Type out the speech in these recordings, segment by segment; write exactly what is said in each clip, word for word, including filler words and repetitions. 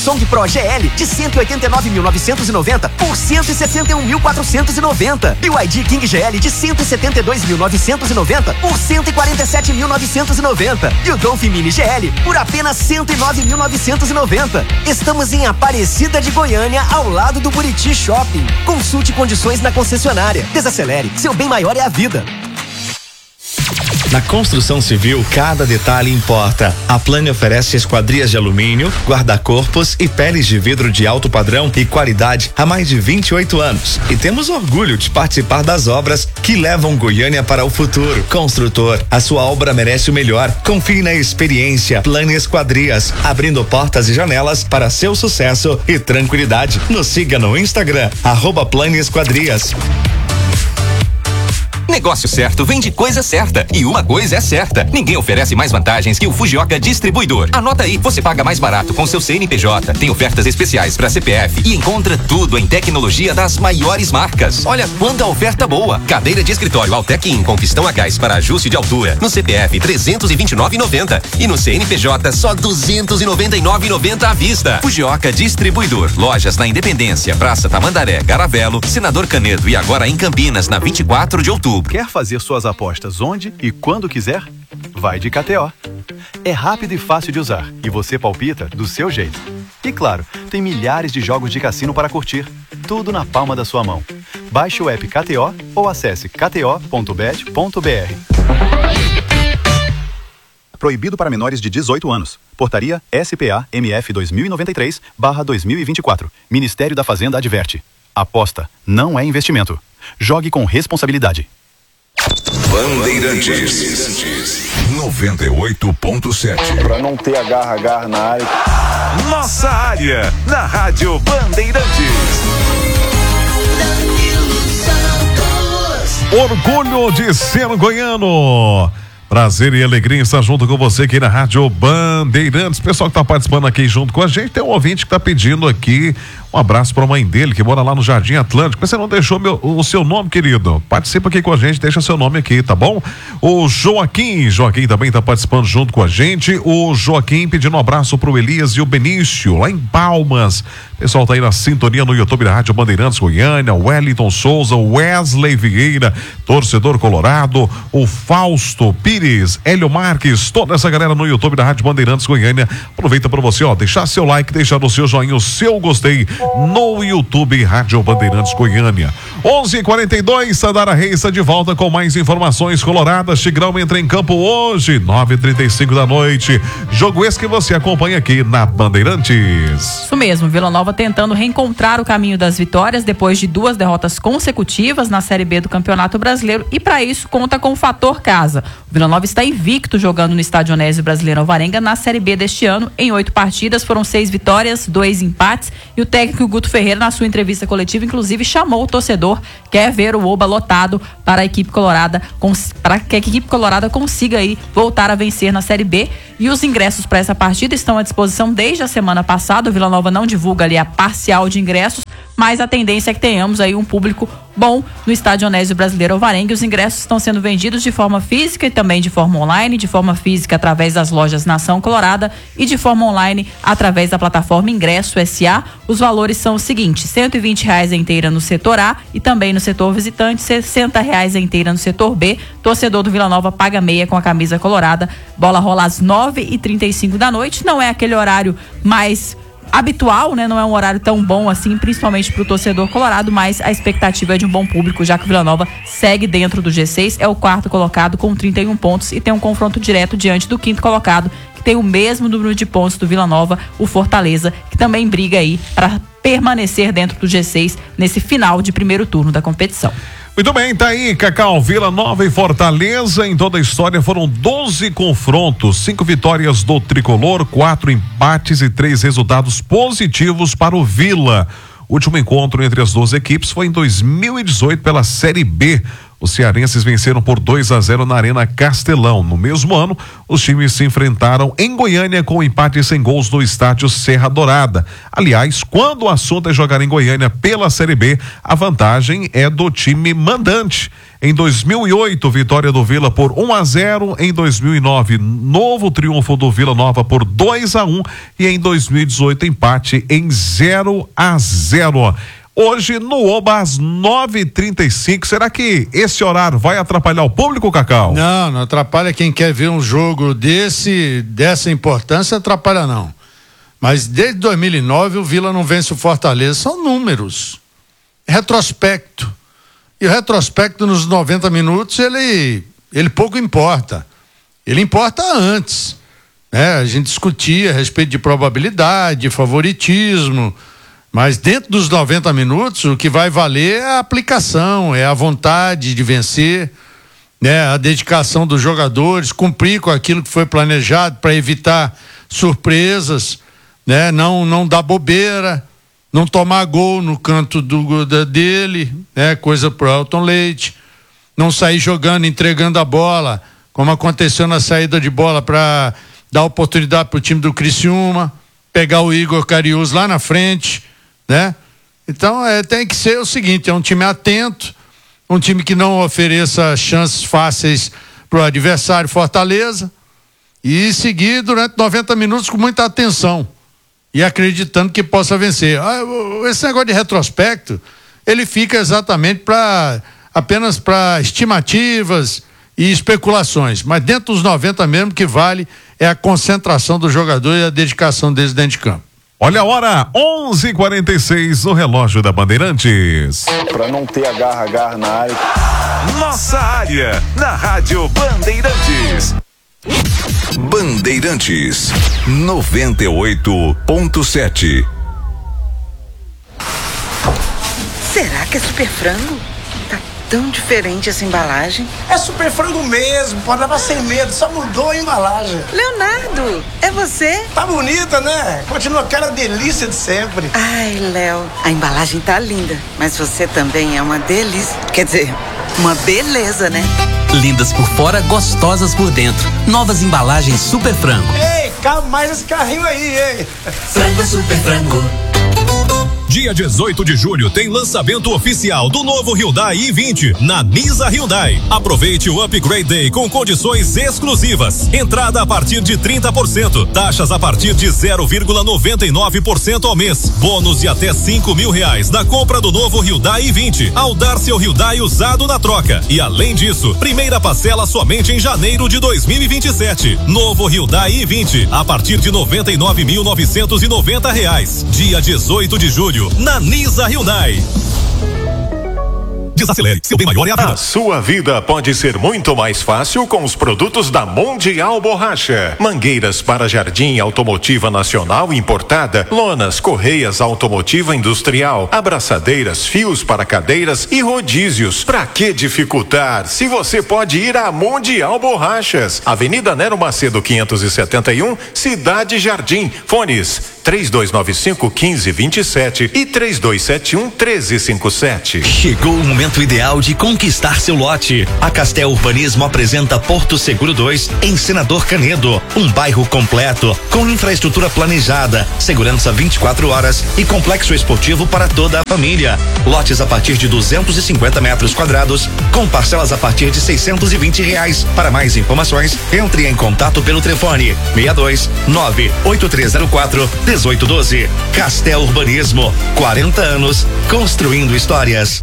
Samsung Pro G L de cento e oitenta e nove mil novecentos e noventa por cento e sessenta e um mil quatrocentos e noventa. B Y D King G L de cento e setenta e dois mil novecentos e noventa por cento e quarenta e sete mil novecentos e noventa. E o Dolphin Mini G L por apenas cento e nove mil novecentos e noventa. Estamos em Aparecida de Goiânia, ao lado do Buriti Shopping. Consulte condições na concessionária. Desacelere, seu bem maior é a vida. Na construção civil, cada detalhe importa. A Plane oferece esquadrias de alumínio, guarda-corpos e peles de vidro de alto padrão e qualidade há mais de vinte e oito anos. E temos orgulho de participar das obras que levam Goiânia para o futuro. Construtor, a sua obra merece o melhor. Confie na experiência Plane Esquadrias, abrindo portas e janelas para seu sucesso e tranquilidade. Nos siga no Instagram, arroba Plane Esquadrias. Negócio certo vem de coisa certa. E uma coisa é certa: ninguém oferece mais vantagens que o Fujioka Distribuidor. Anota aí, você paga mais barato com seu C N P J, tem ofertas especiais para C P F e encontra tudo em tecnologia das maiores marcas. Olha quanta oferta boa: cadeira de escritório Altec In com pistão a gás para ajuste de altura, no C P F trezentos e vinte e nove reais e noventa centavos e no C N P J só duzentos e noventa e nove reais e noventa centavos à vista. Fujioka Distribuidor, lojas na Independência, Praça Tamandaré, Garavelo, Senador Canedo e agora em Campinas, na vinte e quatro de outubro. Quer fazer suas apostas onde e quando quiser? Vai de K T O. É rápido e fácil de usar e você palpita do seu jeito. E claro, tem milhares de jogos de cassino para curtir, tudo na palma da sua mão. Baixe o app K T O ou acesse k t o ponto bet ponto b r. Proibido para menores de dezoito anos. Portaria S P A M F dois mil e noventa e três barra dois mil e vinte e quatro. Ministério da Fazenda adverte. Aposta não é investimento. Jogue com responsabilidade. Bandeirantes noventa e oito ponto sete. Para não ter agarra-agarra na área. Nossa área, na Rádio Bandeirantes. Orgulho de ser goiano. Prazer e alegria em estar junto com você aqui na Rádio Bandeirantes. Pessoal que está participando aqui junto com a gente, tem um ouvinte que está pedindo aqui um abraço para a mãe dele, que mora lá no Jardim Atlântico. Mas você não deixou meu, o seu nome, querido? Participa aqui com a gente, deixa seu nome aqui, tá bom? O Joaquim, Joaquim também está participando junto com a gente. O Joaquim pedindo um abraço pro Elias e o Benício, lá em Palmas. Pessoal tá aí na sintonia no YouTube da Rádio Bandeirantes Goiânia. Wellington Souza, Wesley Vieira, torcedor colorado, o Fausto Pires, Hélio Marques, toda essa galera no YouTube da Rádio Bandeirantes Goiânia. Aproveita para você, ó, deixar seu like, deixar o seu joinha, o seu gostei no YouTube Rádio Bandeirantes Goiânia. onze e quarenta e dois, Sandara Reis está de volta com mais informações coloradas. Tigrão entra em campo hoje, nove e trinta e cinco da noite. Jogo esse que você acompanha aqui na Bandeirantes. Isso mesmo, Vila Nova tentando reencontrar o caminho das vitórias depois de duas derrotas consecutivas na Série B do Campeonato Brasileiro, e para isso conta com o fator casa. O Vila Nova está invicto jogando no Estádio Onésio Brasileiro Alvarenga na Série B deste ano. Em oito partidas foram seis vitórias, dois empates, e o técnico Guto Ferreira, na sua entrevista coletiva, inclusive chamou o torcedor, quer ver o Oba lotado para a equipe colorada, para que a equipe colorada consiga aí voltar a vencer na Série B. E os ingressos para essa partida estão à disposição desde a semana passada. O Vila Nova não divulga ali a parcial de ingressos, mas a tendência é que tenhamos aí um público bom no Estádio Onésio Brasileiro Alvarenga. Os ingressos estão sendo vendidos de forma física e também de forma online, de forma física através das lojas Nação Colorada e de forma online através da plataforma Ingresso S A. Os valores são os seguintes: cento e vinte reais a inteira no setor A e também no setor visitante, sessenta reais a inteira no setor B. Torcedor do Vila Nova paga meia com a camisa colorada. Bola rola às nove e trinta e cinco da noite. Não é aquele horário mais habitual, né? Não é um horário tão bom assim, principalmente para o torcedor colorado, mas a expectativa é de um bom público, já que o Vila Nova segue dentro do G seis, é o quarto colocado com trinta e um pontos e tem um confronto direto diante do quinto colocado, que tem o mesmo número de pontos do Vila Nova, o Fortaleza, que também briga aí para permanecer dentro do G seis nesse final de primeiro turno da competição. Muito bem, tá aí, Cacau. Vila Nova e Fortaleza, em toda a história foram doze confrontos, cinco vitórias do Tricolor, quatro empates e três resultados positivos para o Vila. O último encontro entre as duas equipes foi em dois mil e dezoito pela Série B. Os cearenses venceram por dois a zero na Arena Castelão. No mesmo ano, os times se enfrentaram em Goiânia com empate sem gols no estádio Serra Dourada. Aliás, quando o assunto é jogar em Goiânia pela Série B, a vantagem é do time mandante. Em dois mil e oito, vitória do Vila por um a zero. Em dois mil e nove, novo triunfo do Vila Nova por dois a um. E em dois mil e dezoito, empate em zero a zero. Hoje no Oba às nove e trinta e cinco. Será que esse horário vai atrapalhar o público, Cacau? Não, não atrapalha quem quer ver um jogo desse, dessa importância, atrapalha não. Mas desde dois mil e nove o Vila não vence o Fortaleza, são números. Retrospecto. E o retrospecto nos noventa minutos, ele, ele pouco importa. Ele importa antes. Né? A gente discutia a respeito de probabilidade, de favoritismo. Mas dentro dos noventa minutos, o que vai valer é a aplicação, é a vontade de vencer, né? A dedicação dos jogadores, cumprir com aquilo que foi planejado para evitar surpresas, né? Não, não dar bobeira, não tomar gol no canto do, da, dele, né? Coisa pro Elton Leite, não sair jogando, entregando a bola, como aconteceu na saída de bola para dar oportunidade pro time do Criciúma, pegar o Igor Cariús lá na frente, né? Então é, tem que ser o seguinte, é um time atento, um time que não ofereça chances fáceis pro adversário Fortaleza e seguir durante noventa minutos com muita atenção e acreditando que possa vencer. Ah, esse negócio de retrospecto, ele fica exatamente para apenas para estimativas e especulações, mas dentro dos noventa mesmo que vale é a concentração do jogador e a dedicação deles dentro de campo. Olha a hora, onze e quarenta e seis no relógio da Bandeirantes. Para não ter agarra-agarra na área. Nossa área, na Rádio Bandeirantes. Bandeirantes, noventa e oito ponto sete. Será que é super frango? Tá tão diferente essa embalagem. É super frango mesmo, pode levar sem medo, só mudou a embalagem. Leonardo, é você? Tá bonita, né? Continua aquela delícia de sempre. Ai, Léo, a embalagem tá linda, mas você também é uma delícia. Quer dizer, uma beleza, né? Lindas por fora, gostosas por dentro. Novas embalagens Super Frango. Ei, cabe mais esse carrinho aí, ei. Frango Super Frango. Dia dezoito de julho tem lançamento oficial do novo Hyundai i vinte na Nisa Hyundai. Aproveite o Upgrade Day com condições exclusivas. Entrada a partir de trinta por cento, taxas a partir de zero vírgula noventa e nove por cento ao mês. Bônus de até cinco mil reais na compra do novo Hyundai i vinte ao dar seu Hyundai usado na troca. E além disso, primeira parcela somente em janeiro de dois mil e vinte e sete. Novo Hyundai i vinte a partir de noventa e nove mil novecentos e noventa reais. Dia dezoito de julho na Nisa Hyundai. Desacelere, seu bem maior é a vida. A sua vida pode ser muito mais fácil com os produtos da Mundial Borracha. Mangueiras para jardim automotiva nacional importada, lonas, correias automotiva industrial, abraçadeiras, fios para cadeiras e rodízios. Pra que dificultar se você pode ir à Mundial Borrachas? Avenida Nero Macedo quinhentos e setenta e um, Cidade Jardim. Fones três dois nove cinco, um cinco dois sete e três dois sete um, um três cinco sete. Chegou o momento ideal de conquistar seu lote. A Castel Urbanismo apresenta Porto Seguro dois em Senador Canedo, um bairro completo com infraestrutura planejada, segurança vinte e quatro horas e complexo esportivo para toda a família. Lotes a partir de duzentos e cinquenta metros quadrados, com parcelas a partir de seiscentos e vinte reais. Para mais informações, entre em contato pelo telefone seis dois nove oito três zero quatro um oito um dois. Castel Urbanismo, quarenta anos construindo histórias.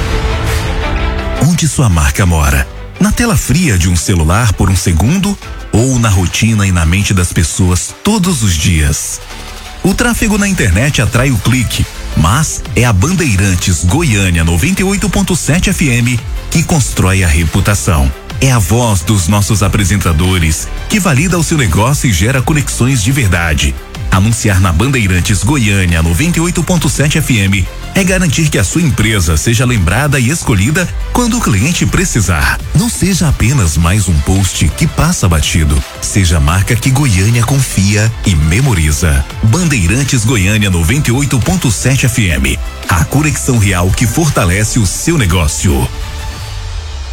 Onde sua marca mora? Na tela fria de um celular por um segundo ou na rotina e na mente das pessoas todos os dias? O tráfego na internet atrai o clique, mas é a Bandeirantes Goiânia noventa e oito ponto sete F M que constrói a reputação. É a voz dos nossos apresentadores que valida o seu negócio e gera conexões de verdade. Anunciar na Bandeirantes Goiânia noventa e oito ponto sete F M é garantir que a sua empresa seja lembrada e escolhida quando o cliente precisar. Não seja apenas mais um post que passa batido. Seja a marca que Goiânia confia e memoriza. Bandeirantes Goiânia noventa e oito ponto sete F M. A conexão real que fortalece o seu negócio.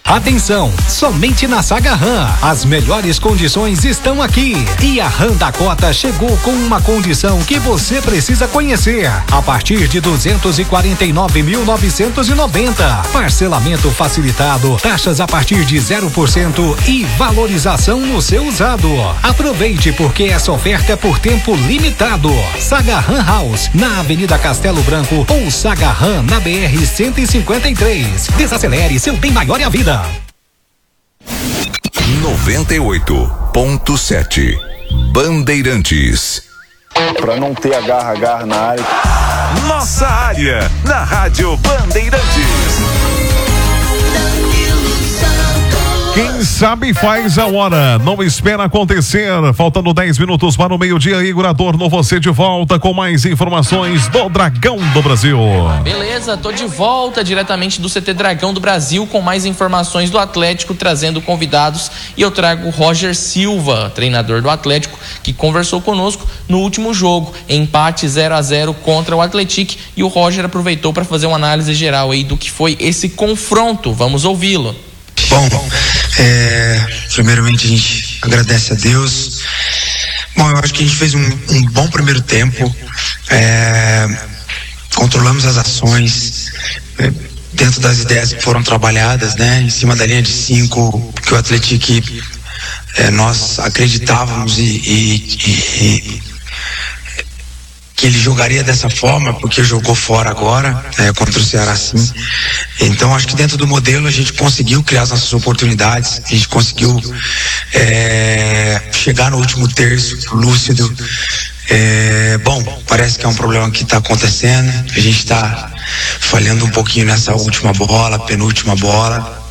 Atenção, somente na Saga Ram, as melhores condições estão aqui. E a Ram Dakota chegou com uma condição que você precisa conhecer. A partir de duzentos e quarenta e nove mil novecentos e noventa, parcelamento facilitado, taxas a partir de zero por cento e valorização no seu usado. Aproveite porque essa oferta é por tempo limitado. Saga Ram House, na Avenida Castelo Branco ou Saga Ram na B R cento e cinquenta e três. Desacelere, seu bem maior é a vida. noventa e oito ponto sete Bandeirantes. Pra não ter agarra-agarra na área. Nossa área, na Rádio Bandeirantes. Quem sabe faz a hora, não espera acontecer. Faltando dez minutos para o meio-dia, Igor Adorno, você de volta com mais informações do Dragão do Brasil. Beleza, tô de volta diretamente do C T Dragão do Brasil com mais informações do Atlético, trazendo convidados, e eu trago o Roger Silva, treinador do Atlético, que conversou conosco no último jogo, empate zero a zero contra o Atlético, e o Roger aproveitou para fazer uma análise geral aí do que foi esse confronto. Vamos ouvi-lo. Bom, é, primeiramente a gente agradece a Deus. Bom, eu acho que a gente fez um, um bom primeiro tempo, é, controlamos as ações, é, dentro das ideias que foram trabalhadas, né, em cima da linha de cinco, que o Atlético, é, nós acreditávamos e, e, e que ele jogaria dessa forma, porque jogou fora agora, é, contra o Ceará, sim. Então acho que dentro do modelo a gente conseguiu criar as nossas oportunidades, a gente conseguiu é, chegar no último terço lúcido. É, bom, parece que é um problema que está acontecendo, a gente está falhando um pouquinho nessa última bola, penúltima bola,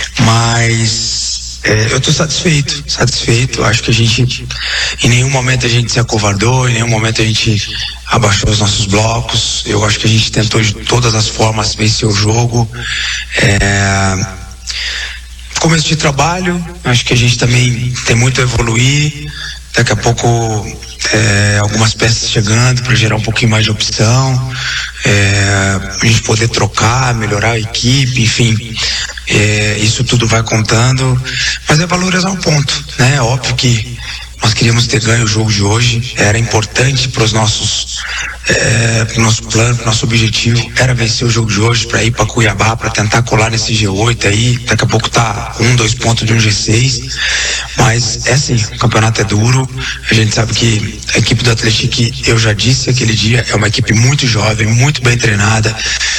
mas É, eu estou satisfeito, satisfeito. Acho que a gente, em nenhum momento a gente se acovardou, em nenhum momento a gente abaixou os nossos blocos. Eu acho que a gente tentou de todas as formas vencer o jogo. É, começo de trabalho, acho que a gente também tem muito a evoluir. Daqui a pouco é, algumas peças chegando para gerar um pouquinho mais de opção, é, a gente poder trocar, melhorar a equipe, enfim. É, isso tudo vai contando, mas é valorizar um ponto, né? É óbvio que nós queríamos ter ganho o jogo de hoje, era importante para os nossos, é, pro nosso plano, pro nosso objetivo, era vencer o jogo de hoje para ir para Cuiabá, para tentar colar nesse G oito aí. Daqui a pouco tá um, dois pontos de um G seis, mas é assim, o campeonato é duro, a gente sabe que a equipe do Atlético, eu já disse aquele dia, é uma equipe muito jovem, muito bem treinada,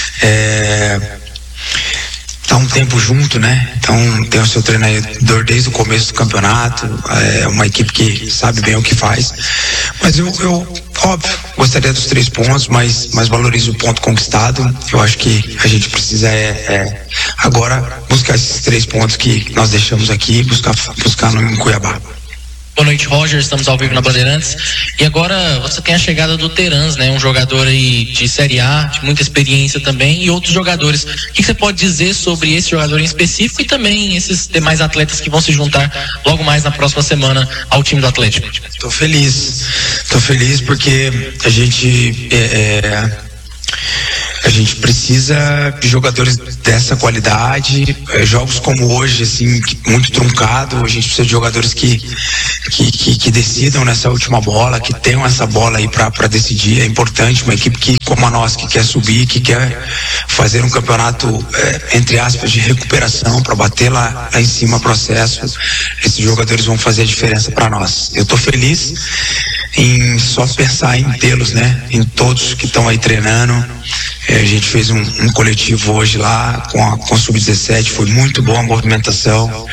é, tá um tempo junto, né? Então tem o seu treinador desde o começo do campeonato, é uma equipe que sabe bem o que faz, mas eu, eu óbvio, gostaria dos três pontos, mas, mas valorizo o ponto conquistado. Eu acho que a gente precisa é, é agora buscar esses três pontos que nós deixamos aqui, buscar, buscar no Cuiabá. Boa noite, Roger, estamos ao vivo na Bandeirantes. E agora você tem a chegada do Terans, né? Um jogador aí de Série A, de muita experiência também, e outros jogadores. O que você pode dizer sobre esse jogador em específico e também esses demais atletas que vão se juntar logo mais na próxima semana ao time do Atlético? Tô feliz, tô feliz porque a gente é, é... a gente precisa de jogadores dessa qualidade, é, jogos como hoje, assim, muito truncado. A gente precisa de jogadores que, que, que, que decidam nessa última bola, que tenham essa bola aí pra, pra decidir. É importante, uma equipe que, como a nossa, que quer subir, que quer fazer um campeonato, é, entre aspas, de recuperação, para bater lá, lá em cima processo. Esses jogadores vão fazer a diferença para nós. Eu tô feliz em só pensar em tê-los, né? Em todos que estão aí treinando. É, a gente fez um, um coletivo hoje lá com a, com a sub dezessete, foi muito boa a movimentação.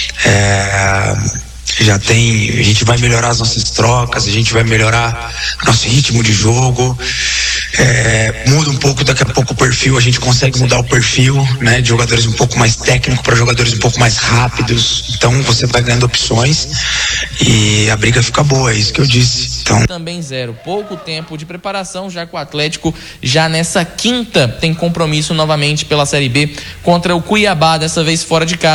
É, já tem, a gente vai melhorar as nossas trocas, a gente vai melhorar nosso ritmo de jogo. É, muda um pouco daqui a pouco o perfil, a gente consegue mudar o perfil, né, de jogadores um pouco mais técnicos para jogadores um pouco mais rápidos. Então você vai ganhando opções e a briga fica boa, é isso que eu disse. Então... Também zero, pouco tempo de preparação, já que o Atlético já nessa quinta tem compromisso novamente pela Série B contra o Cuiabá, dessa vez fora de casa.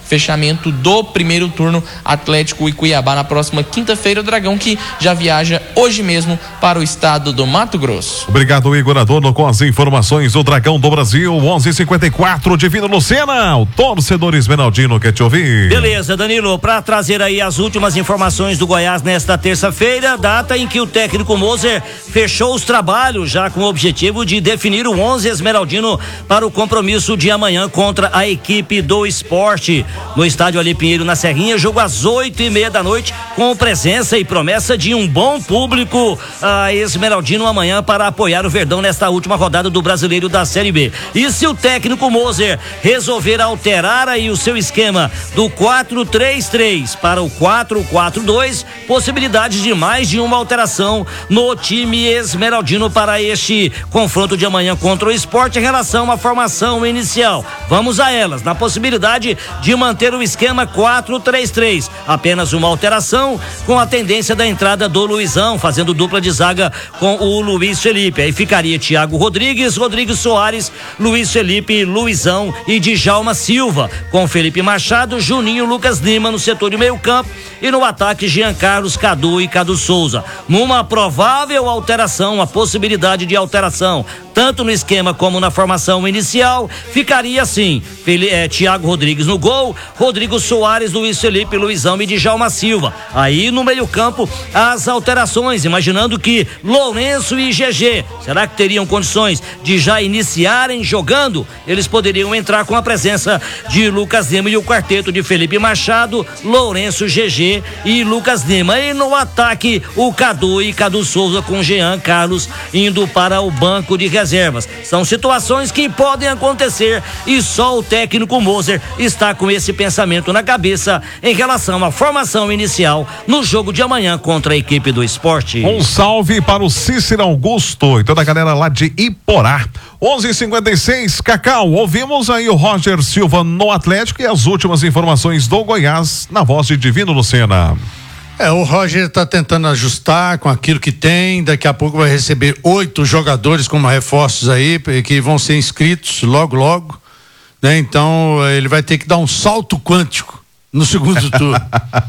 fechamento do primeiro turno, Atlético e Cuiabá na próxima quinta-feira. O Dragão que já viaja hoje mesmo para o estado do Mato Grosso. Obrigado, Igor Adorno, com as informações do Dragão do Brasil. onze e cinquenta e quatro, Divino Lucena, o torcedor esmeraldino quer te ouvir. Beleza, Danilo, para trazer aí as últimas informações do Goiás nesta terça-feira, data em que o técnico Moser fechou os trabalhos já com o objetivo de definir o onze esmeraldino para o compromisso de amanhã contra a equipe do Sport no estádio Ali Pinheiro, na Serrinha. Jogo às oito e meia da noite, com presença e promessa de um bom público a esmeraldino amanhã para apoiar o Verdão nesta última rodada do Brasileiro da Série B. E se o técnico Moser resolver alterar aí o seu esquema do quatro três três para o quatro quatro dois, possibilidade de mais de uma alteração no time esmeraldino para este confronto de amanhã contra o Sport em relação à formação inicial. Vamos a elas, na possibilidade de manter o esquema quatro três três, apenas uma alteração com a tendência da entrada do Luizão, fazendo dupla de zaga com o Luiz Felipe. Aí ficaria Thiago Rodrigues, Rodrigo Soares, Luiz Felipe, Luizão e Djalma Silva, com Felipe Machado, Juninho, Lucas Lima no setor de meio campo e no ataque Jean Carlos, Cadu e Cadu Souza. Numa provável alteração, a possibilidade de alteração tanto no esquema como na formação inicial, ficaria assim: é, Thiago Rodrigues no gol, Rodrigo Soares, Luiz Felipe, Luizão e Djalma Silva. Aí no meio campo as alterações, imaginando que Lourenço e G G, será que teriam condições de já iniciarem jogando? Eles poderiam entrar com a presença de Lucas Lima e o quarteto de Felipe Machado, Lourenço, G G e Lucas Lima. E no ataque o Cadu e Cadu Souza com Jean Carlos indo para o banco de reservas. São situações que podem acontecer e só o técnico Moser está com esse pensamento na cabeça em relação à formação inicial no jogo de amanhã contra a equipe do Sport. Um salve para o Cícero Augusto e toda a galera lá de Iporá. onze e cinquenta e seis, Cacau, ouvimos aí o Roger Silva no Atlético e as últimas informações do Goiás na voz de Divino Lucena. É, o Roger está tentando ajustar com aquilo que tem, daqui a pouco vai receber oito jogadores como reforços aí, que vão ser inscritos logo, logo, né? Então ele vai ter que dar um salto quântico no segundo turno,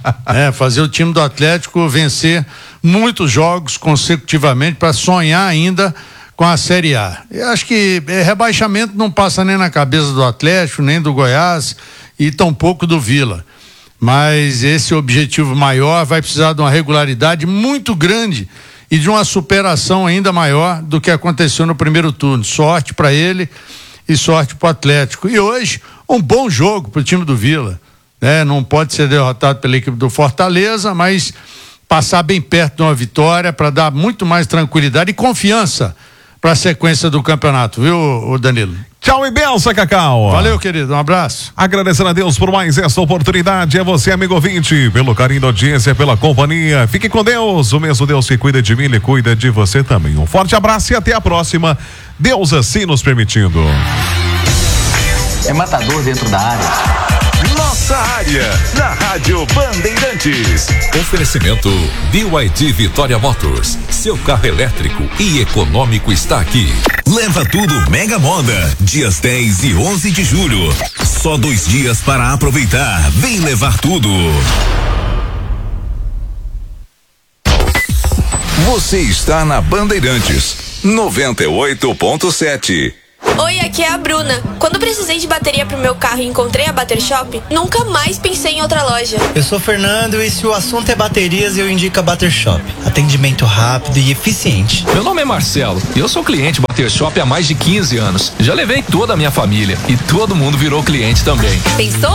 é, fazer o time do Atlético vencer muitos jogos consecutivamente para sonhar ainda com a Série A. Eu acho que é, rebaixamento não passa nem na cabeça do Atlético, nem do Goiás e tampouco do Vila. Mas esse objetivo maior vai precisar de uma regularidade muito grande e de uma superação ainda maior do que aconteceu no primeiro turno. Sorte para ele e sorte para o Atlético. E hoje, um bom jogo para o time do Vila, né? Não pode ser derrotado pela equipe do Fortaleza, mas passar bem perto de uma vitória para dar muito mais tranquilidade e confiança para a sequência do campeonato, viu, Danilo? Tchau e benção, Cacau. Valeu, querido, um abraço. Agradecendo a Deus por mais essa oportunidade, é você, amigo ouvinte, pelo carinho da audiência, pela companhia. Fique com Deus, o mesmo Deus que cuida de mim, ele cuida de você também. Um forte abraço e até a próxima, Deus assim nos permitindo. É matador dentro da área. Nossa área, na Rádio Bandeirantes. Oferecimento B Y D Vitória Motors. Seu carro elétrico e econômico está aqui. Leva tudo Mega Moda, dias dez e onze de julho. Só dois dias para aproveitar. Vem levar tudo. Você está na Bandeirantes noventa e oito ponto sete. Oi, aqui é a Bruna. Quando precisei de bateria pro meu carro e encontrei a Bater Shop, nunca mais pensei em outra loja. Eu sou Fernando e se o assunto é baterias, eu indico a Bater Shop. Atendimento rápido e eficiente. Meu nome é Marcelo e eu sou cliente Bater Shop há mais de quinze anos. Já levei toda a minha família e todo mundo virou cliente também. Pensou?